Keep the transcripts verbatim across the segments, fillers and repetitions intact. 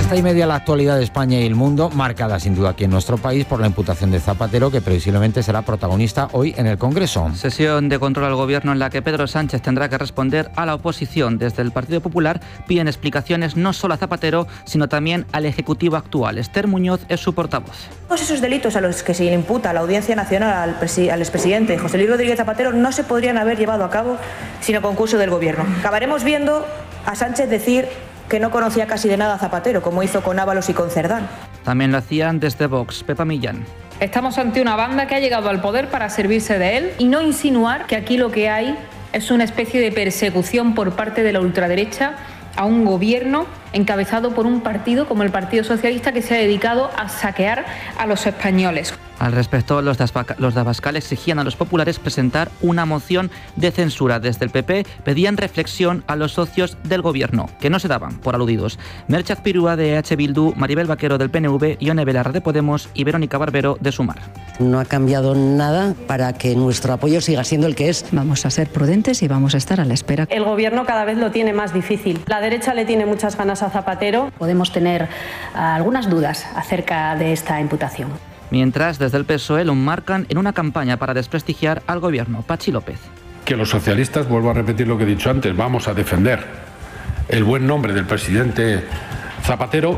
Hasta y media la actualidad de España y el mundo, marcada sin duda aquí en nuestro país por la imputación de Zapatero, que previsiblemente será protagonista hoy en el Congreso. Sesión de control al Gobierno en la que Pedro Sánchez tendrá que responder a la oposición. Desde el Partido Popular piden explicaciones no solo a Zapatero, sino también al Ejecutivo actual. Esther Muñoz es su portavoz. Todos esos delitos a los que se le imputa a la Audiencia Nacional al, presi- al expresidente José Luis Rodríguez Zapatero no se podrían haber llevado a cabo sin el concurso del Gobierno. Acabaremos viendo a Sánchez decir que no conocía casi de nada a Zapatero, como hizo con Ábalos y con Cerdán. También lo hacían desde Vox. Pepa Millán. Estamos ante una banda que ha llegado al poder para servirse de él y no insinuar que aquí lo que hay es una especie de persecución por parte de la ultraderecha a un gobierno encabezado por un partido como el Partido Socialista que se ha dedicado a saquear a los españoles. Al respecto, los de, Aspaca, los de Abascal exigían a los populares presentar una moción de censura. Desde el P P pedían reflexión a los socios del Gobierno, que no se daban por aludidos. Merche Azpirua de E H Bildu, Maribel Vaquero del P N V, Ione Belarra de Podemos y Verónica Barbero de Sumar. No ha cambiado nada para que nuestro apoyo siga siendo el que es. Vamos a ser prudentes y vamos a estar a la espera. El Gobierno cada vez lo tiene más difícil. La derecha le tiene muchas ganas a Zapatero. Podemos tener uh, algunas dudas acerca de esta imputación. Mientras, desde el P S O E lo marcan en una campaña para desprestigiar al Gobierno. Pachi López. Que los socialistas, vuelvo a repetir lo que he dicho antes, vamos a defender el buen nombre del presidente Zapatero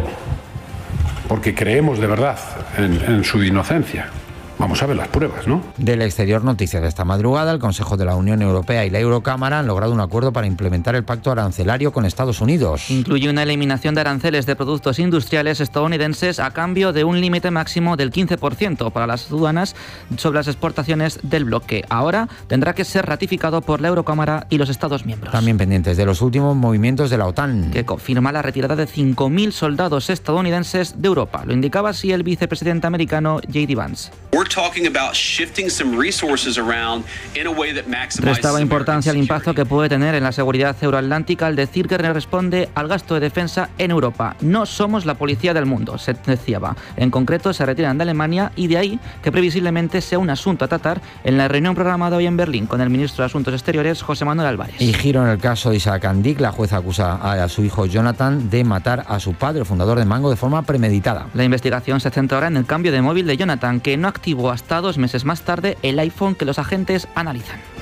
porque creemos de verdad en, en su inocencia. Vamos a ver las pruebas, ¿no? Del exterior, noticias de esta madrugada. El Consejo de la Unión Europea y la Eurocámara han logrado un acuerdo para implementar el pacto arancelario con Estados Unidos. Incluye una eliminación de aranceles de productos industriales estadounidenses a cambio de un límite máximo del quince por ciento para las aduanas sobre las exportaciones del bloque. Ahora tendrá que ser ratificado por la Eurocámara y los Estados miembros. También pendientes de los últimos movimientos de la OTAN, que confirma la retirada de cinco mil soldados estadounidenses de Europa. Lo indicaba así el vicepresidente americano J D Vance. Restaba importancia al impacto que puede tener en la seguridad euroatlántica al decir que responde al gasto de defensa en Europa. No somos la policía del mundo, se decía. En concreto, se retiran de Alemania y de ahí que previsiblemente sea un asunto a tratar en la reunión programada hoy en Berlín con el ministro de Asuntos Exteriores, José Manuel Álvarez. Y giro en el caso de Isaac Andic. La jueza acusa a su hijo Jonathan de matar a su padre, el fundador de Mango, de forma premeditada. La investigación se centra ahora en el cambio de móvil de Jonathan, que no activó hasta dos meses más tarde el iPhone que los agentes analizan.